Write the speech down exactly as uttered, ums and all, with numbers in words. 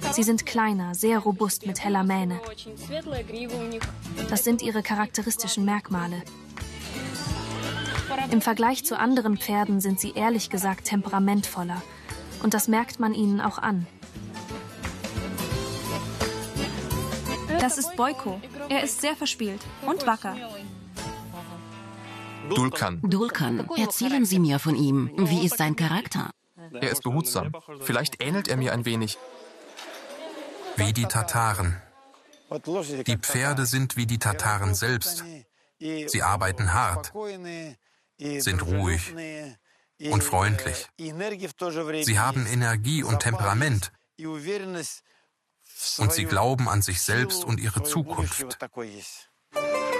Sie sind kleiner, sehr robust mit heller Mähne. Das sind ihre charakteristischen Merkmale. Im Vergleich zu anderen Pferden sind sie ehrlich gesagt temperamentvoller. Und das merkt man ihnen auch an. Das ist Boyko. Er ist sehr verspielt und wacker. Dulkan. Dulkan, erzählen Sie mir von ihm. Wie ist sein Charakter? Er ist behutsam. Vielleicht ähnelt er mir ein wenig. Wie die Tataren. Die Pferde sind wie die Tataren selbst. Sie arbeiten hart, sind ruhig und freundlich. Sie haben Energie und Temperament. Und sie glauben an sich selbst und ihre Zukunft.